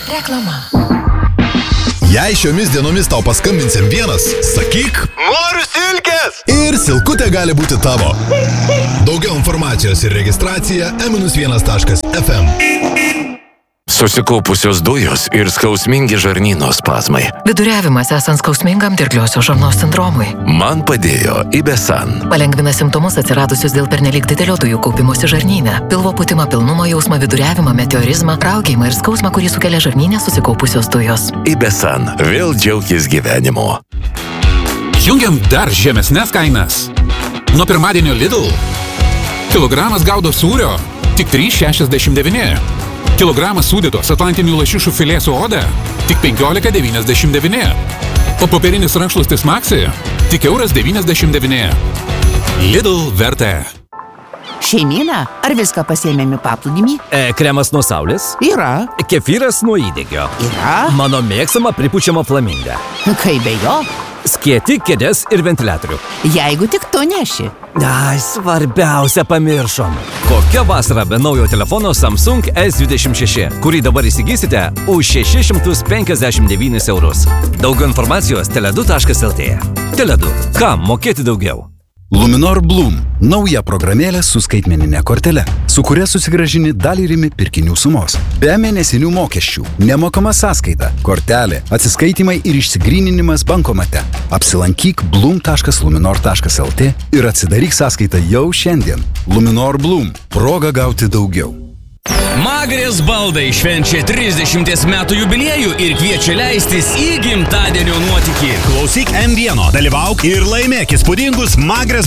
Reklama. Jei šiomis dienomis tau paskambinsim vienas, sakyk, noriu silkės! Ir silkutė gali būti tavo. Daugiau informacijos ir registracija m-1.fm. Susikaupusios dujos ir skausmingi žarnyno spazmai. Viduriavimas esant skausmingam dirgliosios žarnos sindromui. Man padėjo Ibesan. Palengvina simptomus atsiradusius dėl pernelyg didelio dujų kaupimosi žarnyne. Pilvo pūtimą, pilnumo jausmą, viduriavimą, meteorizmą, raukėjimą ir skausmą, kurį sukelia žarnyne susikaupusios dujos. Ibesan. Vėl džiaukis gyvenimu. Jungiam dar žemesnes kainas. Nuo pirmadienio Lidl. Kilogramas gaudo sūrio tik 3,69. Kilogramas sūdytos atlantinių lašišų filė su oda tik 15,99. O popierinis rankšluostis Maxi tik €1,99. Lidl vertė. Šeimyna, ar viską pasiėmėme paplūdimį? Kremas nuo saulės. Yra. Kefyras nuo įdegio. Yra. Mano mėgsama pripučiama flaminga. Kaip be jo? Skėti, kėdės ir ventiliatorių. Jeigu tik to neši. Ai, svarbiausia pamiršom. Kokia vasara be naujo telefono Samsung S26, kurį dabar įsigysite už 659 eurus. Daugiau informacijos tele2.lt. Tele2. Kam mokėti daugiau? Luminor Bloom – nauja programėlė su skaitmeninė kortele, su kuria susigrąžini dalį rimi pirkinių sumos. Be mėnesinių mokesčių, nemokama sąskaita, kortelė, atsiskaitimai ir išsigryninimas bankomate. Apsilankyk bloom.luminor.lt ir atsidaryk sąskaitą jau šiandien. Luminor Bloom – proga gauti daugiau. Magrės baldai švenčia 30 metų jubiliejų ir kviečia leistis į gimtadienio nuotykį. Klausyk M1, dalyvauk ir laimėk įspūdingus Magrės